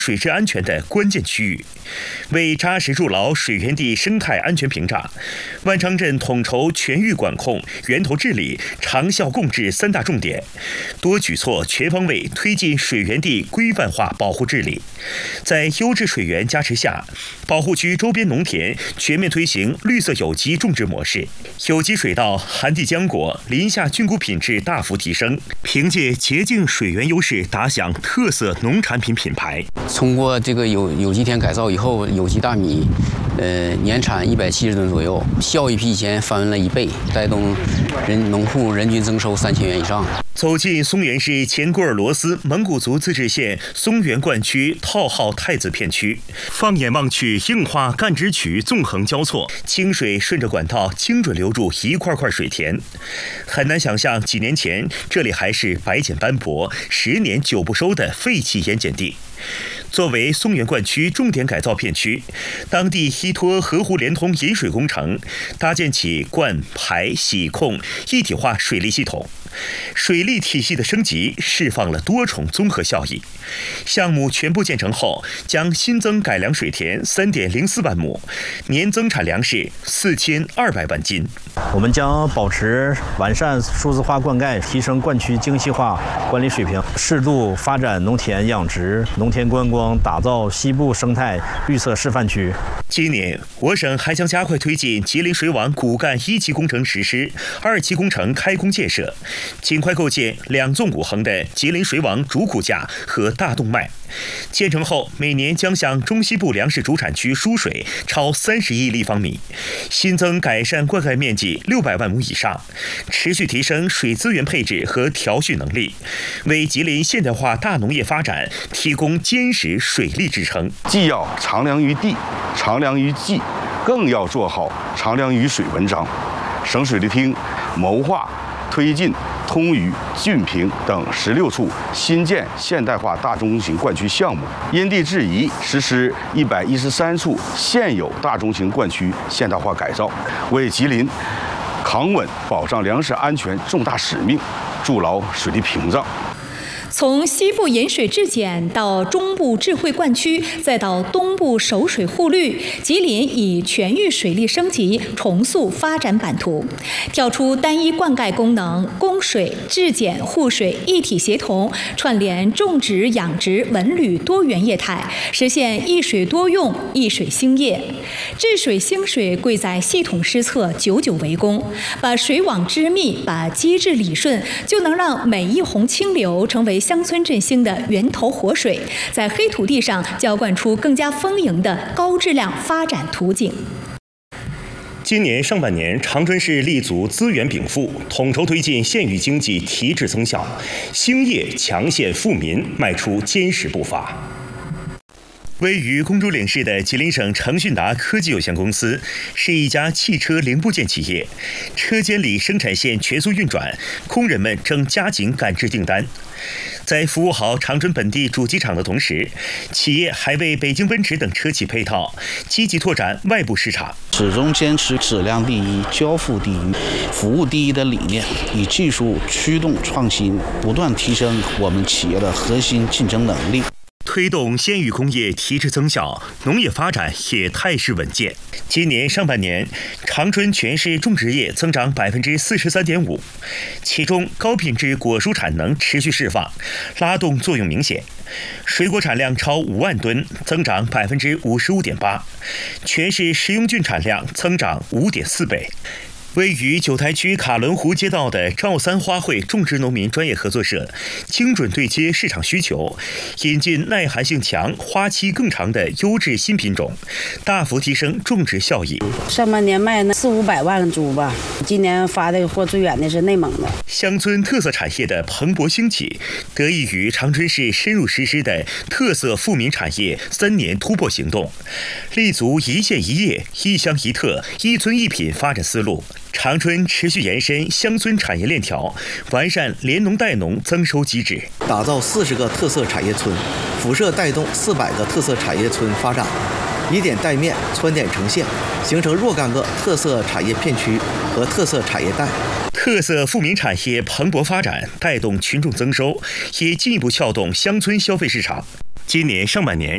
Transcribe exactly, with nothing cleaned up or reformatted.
水质安全的关键区域。为扎实筑牢水源地生态安全屏障，万昌镇统筹全域管控、源头治理、长效共治三大重点，多举措全方位推进水源地规范化保护治理。在优质水源加持下，保护区周边农田全面推行绿色有机种植模式，有机水稻、寒地浆果、林下菌菇品质大幅提升，凭借洁净水源优势打响特色农产品品牌。 通过这个有有机田改造以后，有机大米，呃，年产一百七十吨左右，效益比以前翻了一倍，带动人农户人均增收三千元以上。 走进松原市前古尔罗斯蒙古族自治县松原灌区套号太子片区，放眼望去，硬化干支渠纵横交错，清水顺着管道精准流入一块块水田。很难想象几年前这里还是白碱斑驳、十年久不收的废弃盐碱地。作为松原灌区重点改造片区，当地依托河湖连通引水工程，搭建起灌排洗控一体化水利系统。水利体系的升级释放了多重综合效益。项目全部建成后，将新增改良水田 三点零四万亩，年增产粮食四千二百万斤。 我们将保持完善数字化灌溉，提升灌区精细化管理水平，适度发展农田养殖、农田观光，打造西部生态绿色示范区。 今年，我省还将加快推进吉林水网骨干一期工程实施，二期工程开工建设，尽快构建两纵五横的吉林水网主骨架和大动脉。建成后，每年将向中西部粮食主产区输水超三十亿立方米，新增改善灌溉面积六百万亩以上，持续提升水资源配置和调蓄能力，为吉林现代化大农业发展提供坚实水利支撑。 既要长粮于地、长粮于技，更要做好长粮于水文章。省水利厅谋划推进通榆、峻平等十六处新建现代化大中型灌区项目，因地制宜实施一百一十三处现有大中型灌区现代化改造，为吉林扛稳保障粮食安全重大使命筑牢水利屏障。 从西部引水治碱到中部智慧灌区，再到东部守水护绿，吉林以全域水利升级重塑发展版图，跳出单一灌溉功能，供水、治碱、护水一体协同，串联种植、养殖、文旅多元业态，实现一水多用、一水兴业。治水兴水贵在系统施策，久久为功，把水网织密，把机制理顺，就能让每一泓清流成为乡村振兴的源头活水，在黑土地上浇灌出更加丰盈的高质量发展图景。 今年上半年，长春市立足资源禀赋，统筹推进县域经济提质增效，兴业强县富民迈出坚实步伐。位于公主岭市的吉林省成讯达科技有限公司是一家汽车零部件企业，车间里生产线全速运转，工人们正加紧赶制订单。在服务好长春本地主机厂的同时，企业还为北京奔驰等车企配套，积极拓展外部市场。 始终坚持质量第一、交付第一、服务第一的理念，以技术驱动创新，不断提升我们企业的核心竞争能力。 推动县域工业提质增效，农业发展也态势稳健。今年上半年，长春全市种植业增长百分之四十三点五，其中高品质果蔬产能持续释放，拉动作用明显。水果产量超五万吨，增长百分之五十五点八，全市食用菌产量增长五点四倍。位于九台区卡伦湖街道的赵三花卉种植农民专业合作社，精准对接市场需求，引进耐寒性强、花期更长的优质新品种，大幅提升种植效益。 上半年卖那四五百万株吧，今年发的货最远的是内蒙的。 乡村特色产业的蓬勃兴起，得益于长春市深入实施的特色富民产业三年突破行动，立足一县一业、一乡一特、一村一品发展思路。长春持续延伸乡村产业链条，完善联农带农增收机制， 打造四十个特色产业村，辐射带动四百个特色产业村发展，以点带面，穿点成线，形成若干个特色产业片区和特色产业带。 特色富民产业蓬勃发展，带动群众增收，也进一步撬动乡村消费市场。今年上半年，